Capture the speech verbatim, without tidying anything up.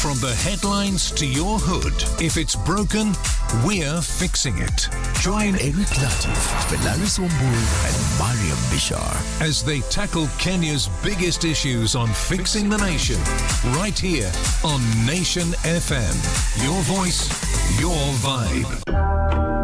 From the headlines to your hood, if it's broken, we're fixing it. Join Eric Latif, Velaris Wambui, and Mariam Bishar as they tackle Kenya's biggest issues on Fixing the Nation, right here on Nation F M. Your voice, your vibe.